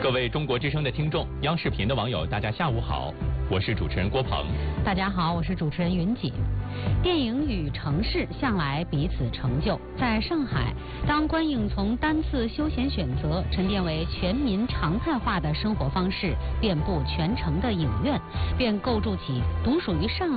各位中国之声的听众，央视频的网友，大家下午好，我是主持人郭鹏。 大家好，我是主持人云锦。电影与城市向来彼此成就。在上海，当观影从单次休闲选择沉淀为全民常态化的生活方式，遍布全城的影院，便构筑起独属于上